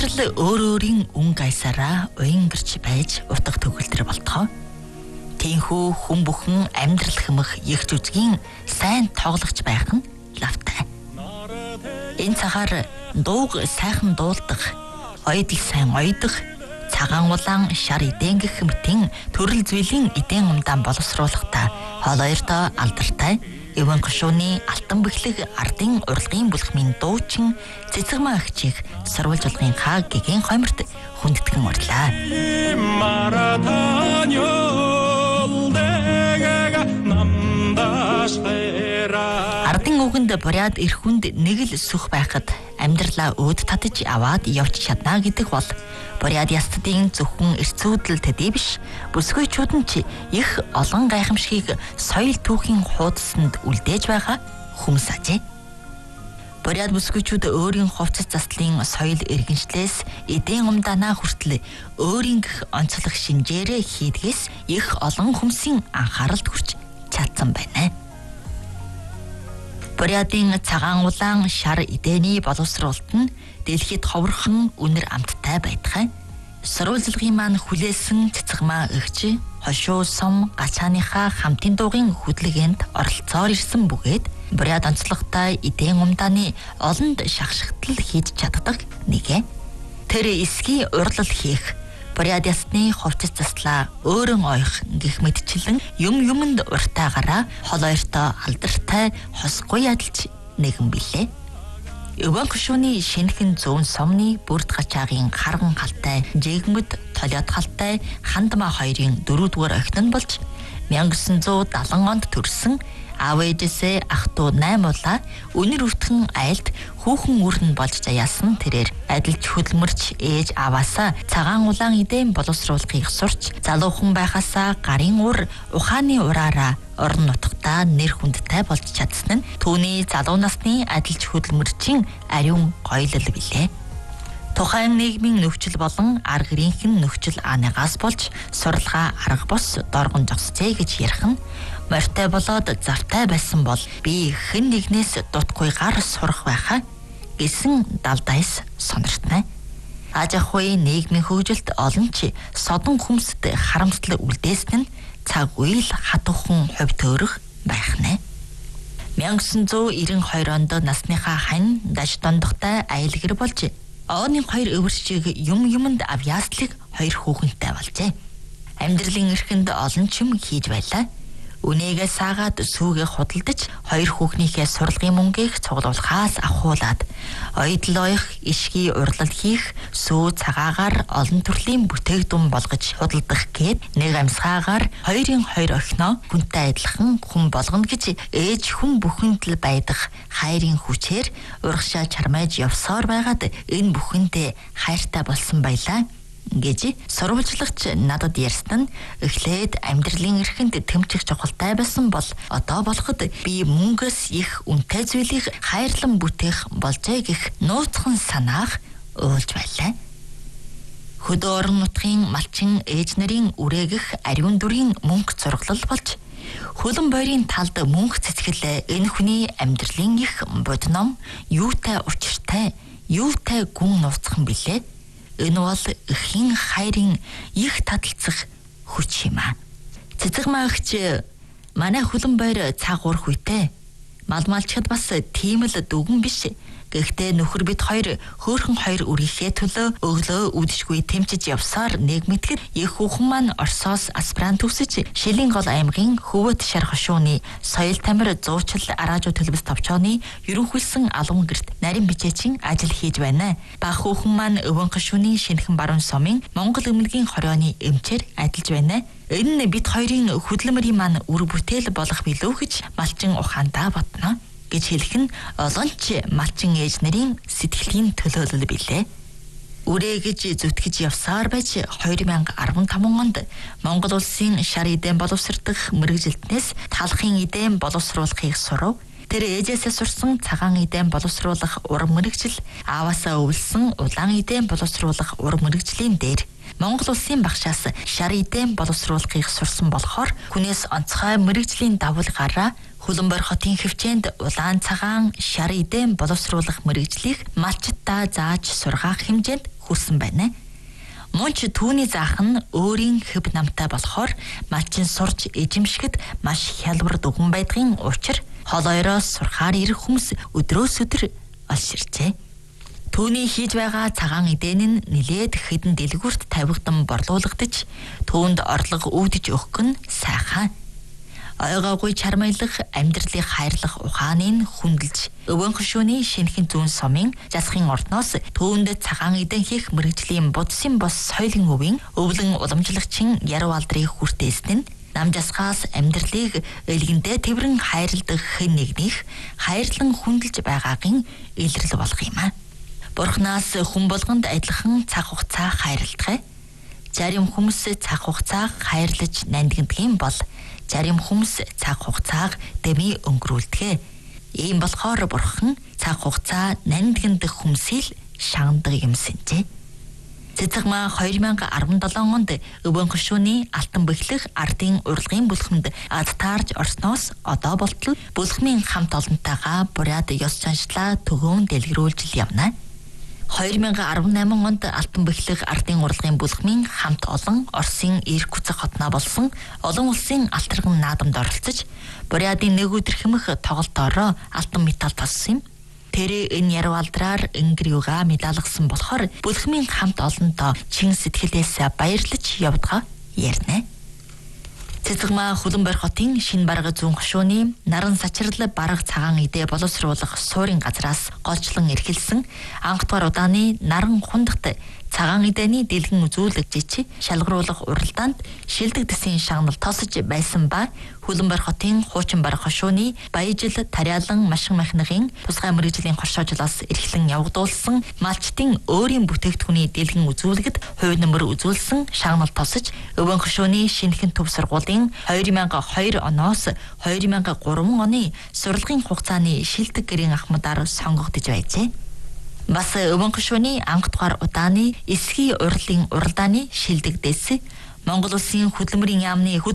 Амьдрал өөр өөрийн үн гайсараа уянгэрч байж утга төгөлдөр болтгоо. Тийхүү хүн бүхэн амьдрал хэмэх ягч үзгийн сайн тоглогч байх нь лавтай. Энэ цагаар дууг сайхан дуулдаг, ойдл сайн ойдох, цагаан улаан шар эдэн гэх мэтийн төрөл зүйлийн эдэн умдаан боловсруулахдаа хоолоёртой алдартай эвэн гошууны алтан бэхлэг ардын урлагийн бүлхмийн дуучин цэцэгмаа агчийг сурвалжлагынхаа гэгээн хойморт хүндэтгэн урлаа. Ардын үгэнд буряд эрхүнд нэг л сүх байхад амьдралаа өөд татаж аваад явж чадна гэдэг бол буряд ястдын зөвхөн эрцүүдэл төдий биш, бүсгүйчүүд нь ч их олон гайхамшигыг соёл түүхийн хуудсанд үлдээж байгаа хүмүүс ажээ. Буряд бүсгүйчүүд өөрийн хувцас заслын соёл иргэншлээс эдийн умдаанаа хүртэл өөрийн гэх онцлог шинжээрээ хийдгээс их олон хүмүүсийн анхааралд хүрч чадсан байна. Бурядын цагаан улаан шар эдэний боловсруулалт нь дэлхийд ховорхон үнэр амттай байдаг. Сурвалжлагын маань хүлээсэн цэцэгмаа эгч хошуу сум гачааныхаа хамтын дуугийн хөдөлгөөнд оролцоор ирсэн бөгөөд буряд онцлогтой эдийн умдааны олонд шахшигтал хийж чаддаг нэгэ. Тэр эсгийн урлал хийх, буряд ясны хувцас заслаа өөрөн ойх гэх мэтчлэн юмд уртаагаараа холоёртой алдартай хосгүй ядалж нэгэн билээ. Өвөн гошууны шинхэн зүүн сомны бүрд гачаагийн харган халтай, жигмэд толиод халтай хандмаа хоёрын дөрөвдүгээр охин нь болж 1970 онд төрсэн аав ээжээсээ ах トゥ 8 улаа өнөр өвтгөн айлд хүүхэн үрэн болж заяасан тэрээр адилж хөдөлмөрч ээж аваасаа цагаан улаан эдээн боловсруулахыг сурч залуухан байхасаа гарын ур ухааны ураараа орон нутгатаа нэр хүндтэй болж чадсан нь түүний залуу насны адилж хөдөлмөрчийн ариун гоёлол билээ. Тухайн нийгмийн нөхцөл болон арга гэрийнхэн нөхцөл аанагаас болж суралгаа арга бос доргон зогсцээ гэж ярих нь морьтой болоод завтай байсан бол би хэн нэгнээс дутгүй гар сурах байхаа гэсэн далдайс сониртнаа. Аж ахуй нийгмийн хөгжилд олон ч содон хүмсд харамсал үлдээсэн нь цаг үйл хатуухан хувь төөрөх байх нэ. 1992 онд насныхаа хань даж дондохтой айлгэр болжОоны хоёр өвөрчиг юмд авьяаслыг хоёр хүүхэнтэй болжээ. Амьдралын эрхэнд олон ч юм хийж байлаа. Үнээгээ саагаад сүүгээ худалдаж хоёр хүүхнийхээ сурлагын мөнгийг цуглуулахаас ахуулаад ойдл ойх ишгий урлал хийх сүү цагаагаар олон төрлийн бүтээгдэхүүн болгож худалдах гээд нэг амьсгаагаар хоёрын хоёр охиноо хүнтэй адилхан хүн болгоно гэж ээж хүн бүхэнд л байдаг хайрын хүчээр урагшаа чармайж явсаар байгаад энэ бүхэндээ хайртай болсон байлаа гэж сурвалжлагч надад ярьсан нь эхлээд амьдралын эрхэнд тэмцэх чухалтай байсан бол одоо болоход би мөнгөөс их үнэтэй зүйлийг хайрлан бүтээх болжээ гэх нууцхан санаах уйлж байлаа. Хөдөө орон нутгийн малчин ээж нарын үрээгэх ариун дүрийн мөнгө зурглал болж хөлөн бойрын талд мөнгө цэцгэлээ энэ хүний амьдралын их бодном юутай учиртай юутай гүн нууцхан билээ. Энэ бол эхийн хайрын их таталцах хүч юм аа. Цэцэгмаа агч манай хөлөн бойр цаг урах үедээ малчхад бас тийм л дүгэн биш. Гэхдээ нөхөр бид хоёр хөөхөн хоёр үрийнхээ төлөө өглөө үдшгүй тэмчиж явсаар нэг мэтгэд их хүүхэн маань Оросоос аспирант төгсөж Шилийн гол аймгийн Хөвөт шар хошууны соёл тамир зуучил араажуу төлөвс товчооны ерөнхийлсөн алуун гэрт нарийн бичээчин ажил хийж байна. Бага хүүхэн маань өвөн гошууны шинэхэн баруун сумын Монгол эмнэлгийн хорионы эмчээр ажиллаж байна. Энэ нь бид хоёрын хөдөлмөрийн маань үр бүтээл болох билүү гэж малчин ухаандаа бодно гэж хэлэх нь олон ч малчин ээж нарын сэтгэлийн төлөөлөл билээ. Үрээ гэж зүтгэж явсаар байж 2015 онд Монгол улсын шар эдээн боловсрдох мэргэжилтнээс талахын эдээн боловсруулахыг сурав. Тэр ээжээсээ сурсан цагаан эдээн боловсруулах уран мэрэгжил, ааваасаа өвлсөн улаан эдээн боловсруулах уран мэрэгжлийн дээр Монгол улсын багшаас шар эдээн боловсруулахыг сурсан болохоор хүнээс онцгой мэрэгжлийн давуулгаараа Хөлбөмбөр хотын хөвчөөнд улаан цагаан шар эдээн боловсруулах мэрэгжлийг малчтаа зааж сургаах хэмжээнд хүрсэн байна. Мөн ч түүний заах нь өөрийн хэв намтай болохоор малчин сурч эжимшгэд маш хялбар дүгэн байдгийн учир холоороос сурахаар ирэх хүмүүс өдрөөс өдөр олширчээ. Түүний хийж байгаа цагаан эдэн нь нилээд хэдэн дэлгүүрт тавигдан борлуулагдаж түүнд орлого үүдэж өгөх нь сайхан. Ойгоогүй чармайлах амьдралыг хайрлах ухааныг хүндэлж өвөн хөшөөний шинэхэн зүүн сумын засахын ордноос түүнд цагаан эдэн хийх мэрэгжлийн будсын бос соёлын өвийн өвлөн уламжлагчин яруу алдрыг хүртээсэн нь нам жасгаас амьдралыг элгэндээ тэврэн хайрладаг хэн нэгнийх хайрлан хүндэлж байгаагийн илрэл болох юм а. Бурханаас хүн болгонд адилхан цаг хугацаа хайрладаг. Зарим хүмүүс цаг хугацааг хайрлаж нандиндаг юм бол зарим хүмүүс цаг хугацааг дэми өнгөрүүлдэг. Ийм болохоор Бурхан цаг хугацаа нандиндаг хүмүүсийг шагандаг юмсэнжээ. Цэцэгмаа 2017 онд өвөн хөшөөний алтан бэхлэх ардын урлагийн бүлхэнд ад таарж орсноос одоо болтол бүлхмийн хамт олонтойгоо буряд ёс заншлаа төгөөн дэлгэрүүлж явна. 2018 онд алтан бэхлэх ардын урлагийн бүлхмийн хамт олон Оросын Иркутск хотноо болсон олон улсын алтрган наадамд оролцож бурядын нэг өдөр хэмэх тоглолтоороо алтан медаль татсан юм. Тэр энэ яруу алдраар өнгөр юга медалгсан болохоор бүлхмийн хамт олонтоо чин сэтгэлээс баярлаж явдгаа ярина. Цэцэгмаа Хөлбөмбөр хотын шинэ бараг зүүн хөшөөний наран сачрал бараг цагаан эдээ боловсруулах суурин газраас голчлон эрхэлсэн анхдугаар удааны наран хундагт цагаан эдэний дэлгэн үзүүлэгч шалгаруулах уралдаанд шилдэг дэсийн шагнал тосож байсан ба Хөлбөмбөр хотын хуучин бараг хөшөөний Баяжил Тариалан машин механикийн тусгай мэргэжлийн хоршоожлоос эрхлэн явагдуулсан малчтын өөрийн бүтээгдэхүүний дэлгэн үзүүлэгт хувь нэмэр үзүүлсэн шагнал тосож өвөн хөшөөний шинэхэн төв сургуулийн 2002 оноос 2003 оны сурлагын хугацааны шилдэг гэрийн ахмадаар сонгогдож байжээ. Бас өвөн хөшөөний анхдугаар удааны эсхий урлагийн уралдааны шилдэг дэс Монгол улсын хөдөлмөрийн яамны